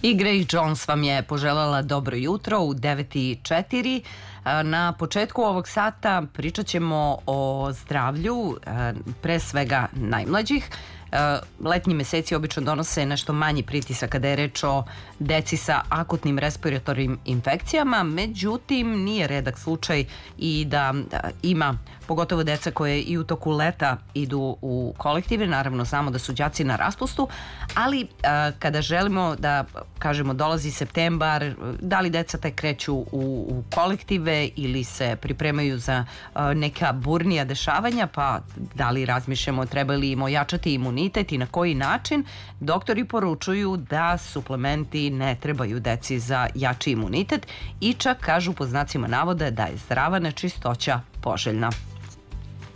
I Grace Jones vam je poželjela dobro jutro u 9:04. Na početku ovog sata pričat ćemo o zdravlju, pre svega najmlađih. Letnji meseci obično donose nešto manji pritisak kada je reč o deci sa akutnim respiratornim infekcijama, međutim nije redak slučaj i da ima pogotovo deca koje i u toku leta idu u kolektive. Naravno znamo da su đaci na raspustu, ali kada želimo da kažemo dolazi septembar, da li deca tek kreću u kolektive ili se pripremaju za neka burnija dešavanja, pa da li razmišljamo treba li im ojačati imunitet i na koji način, doktori poručuju da suplementi ne trebaju deci za jači imunitet i čak kažu po znacima navoda da je zdrava nečistoća poželjna.